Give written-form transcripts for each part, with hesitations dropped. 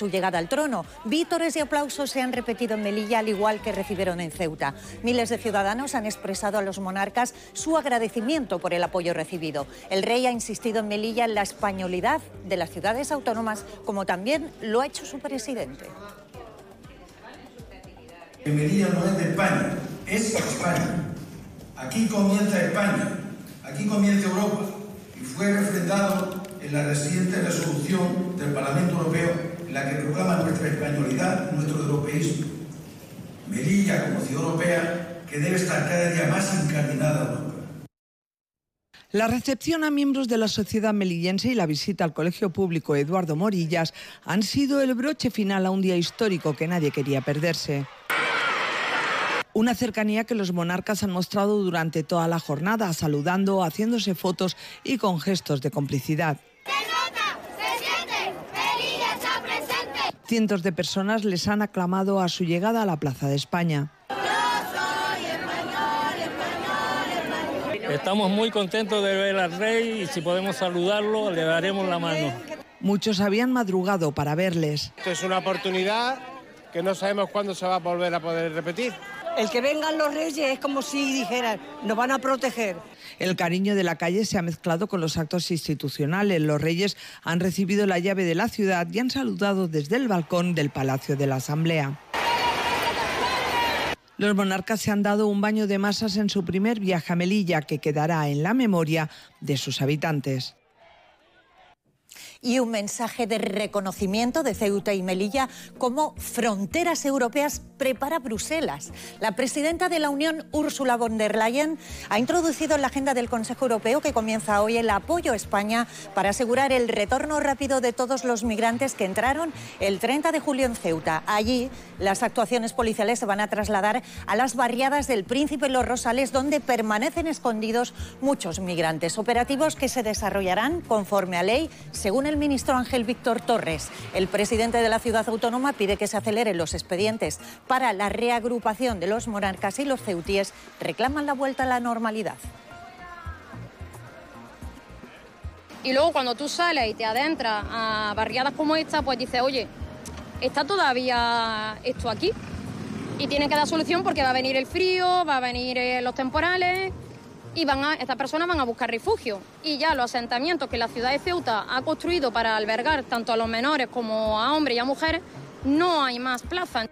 su llegada al trono. Vítores y aplausos se han repetido en Melilla, al igual que recibieron en Ceuta. Miles de ciudadanos han expresado a los monarcas su agradecimiento por el apoyo recibido. El rey ha insistido en Melilla en la españolidad de las ciudades autónomas, como también lo ha hecho su presidente. Melilla no es de España, es España. Aquí comienza España, aquí comienza Europa, y fue refrendado en la reciente resolución del Parlamento Europeo en la que proclama nuestra españolidad, nuestro europeísmo. Melilla, como ciudad europea, que debe estar cada día más incardinada a Europa. La recepción a miembros de la sociedad melillense y la visita al Colegio Público Eduardo Morillas han sido el broche final a un día histórico que nadie quería perderse. Una cercanía que los monarcas han mostrado durante toda la jornada, saludando, haciéndose fotos y con gestos de complicidad. ¡Se nota! ¡Se siente! ¡Melilla está presente! Cientos de personas les han aclamado a su llegada a la Plaza de España. Estamos muy contentos de ver al rey y si podemos saludarlo le daremos la mano. Muchos habían madrugado para verles. Esto es una oportunidad que no sabemos cuándo se va a volver a poder repetir. El que vengan los reyes es como si dijeran, nos van a proteger. El cariño de la calle se ha mezclado con los actos institucionales. Los reyes han recibido la llave de la ciudad y han saludado desde el balcón del Palacio de la Asamblea. Los monarcas se han dado un baño de masas en su primer viaje a Melilla, que quedará en la memoria de sus habitantes. Y un mensaje de reconocimiento de Ceuta y Melilla como fronteras europeas prepara Bruselas. La presidenta de la Unión, Ursula von der Leyen, ha introducido en la agenda del Consejo Europeo, que comienza hoy, el apoyo a España para asegurar el retorno rápido de todos los migrantes que entraron el 30 de julio en Ceuta. Allí, las actuaciones policiales se van a trasladar a las barriadas del Príncipe y Los Rosales, donde permanecen escondidos muchos migrantes. Operativos que se desarrollarán conforme a ley, según el ministro Ángel Víctor Torres. El presidente de la ciudad autónoma pide que se aceleren los expedientes para la reagrupación de los monarcas, y los ceutíes reclaman la vuelta a la normalidad. Y luego cuando tú sales y te adentras a barriadas como esta, pues dices, oye, ¿está todavía esto aquí? Y tienen que dar solución porque va a venir el frío, va a venir los temporales y estas personas van a buscar refugio. Y ya los asentamientos que la ciudad de Ceuta ha construido para albergar tanto a los menores como a hombres y a mujeres, no hay más plazas.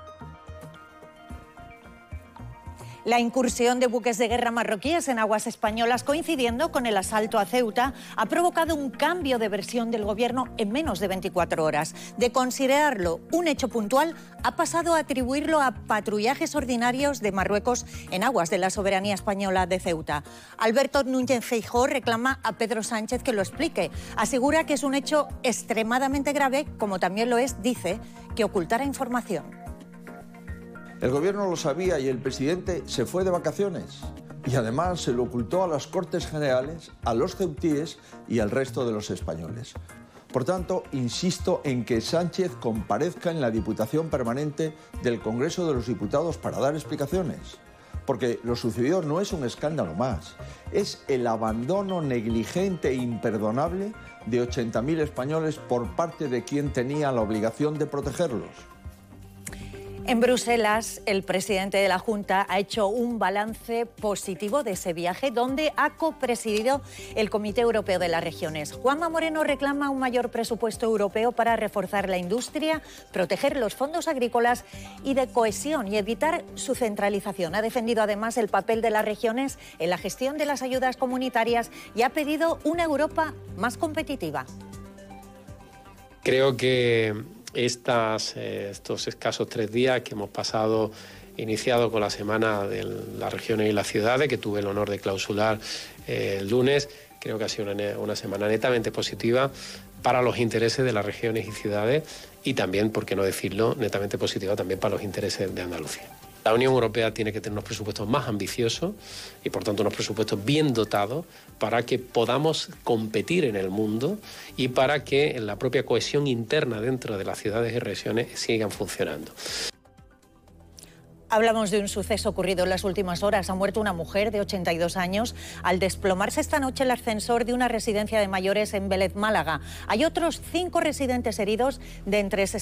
La incursión de buques de guerra marroquíes en aguas españolas, coincidiendo con el asalto a Ceuta, ha provocado un cambio de versión del gobierno en menos de 24 horas. De considerarlo un hecho puntual, ha pasado a atribuirlo a patrullajes ordinarios de Marruecos en aguas de la soberanía española de Ceuta. Alberto Núñez Feijóo reclama a Pedro Sánchez que lo explique. Asegura que es un hecho extremadamente grave, como también lo es, dice, que ocultara información. El gobierno lo sabía y el presidente se fue de vacaciones. Y además se lo ocultó a las Cortes Generales, a los ceutíes y al resto de los españoles. Por tanto, insisto en que Sánchez comparezca en la Diputación Permanente del Congreso de los Diputados para dar explicaciones. Porque lo sucedido no es un escándalo más, es el abandono negligente e imperdonable de 80.000 españoles por parte de quien tenía la obligación de protegerlos. En Bruselas, el presidente de la Junta ha hecho un balance positivo de ese viaje, donde ha copresidido el Comité Europeo de las Regiones. Juanma Moreno reclama un mayor presupuesto europeo para reforzar la industria, proteger los fondos agrícolas y de cohesión y evitar su centralización. Ha defendido además el papel de las regiones en la gestión de las ayudas comunitarias y ha pedido una Europa más competitiva. Creo que estos escasos 3 días que hemos pasado, iniciado con la Semana de las Regiones y las Ciudades, que tuve el honor de clausurar el lunes, creo que ha sido una semana netamente positiva para los intereses de las regiones y ciudades y también, por qué no decirlo, netamente positiva también para los intereses de Andalucía. La Unión Europea tiene que tener unos presupuestos más ambiciosos y, por tanto, unos presupuestos bien dotados para que podamos competir en el mundo y para que la propia cohesión interna dentro de las ciudades y regiones sigan funcionando. Hablamos de un suceso ocurrido en las últimas horas. Ha muerto una mujer de 82 años al desplomarse esta noche el ascensor de una residencia de mayores en Vélez, Málaga. Hay otros 5 residentes heridos de entre